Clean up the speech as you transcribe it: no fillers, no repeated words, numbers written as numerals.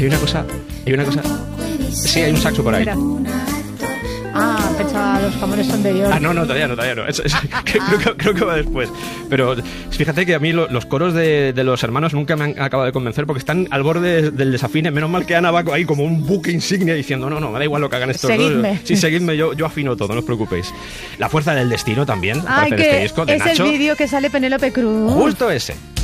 Hay una cosa... Sí, hay un saxo por ahí. Mira. Pensaba, los jamones son de Dios. No, todavía no. Creo que va después. Pero fíjate que a mí los coros de los hermanos nunca me han acabado de convencer porque están al borde del desafine. Menos mal que Ana va ahí como un buque insignia diciendo no, me da igual lo que hagan estos Seguidme. dos. Sí, seguidme, yo afino todo, no os preocupéis. La fuerza del destino también. Ay, aparece en que este disco de es Nacho. el vídeo que sale Penélope Cruz. Justo ese.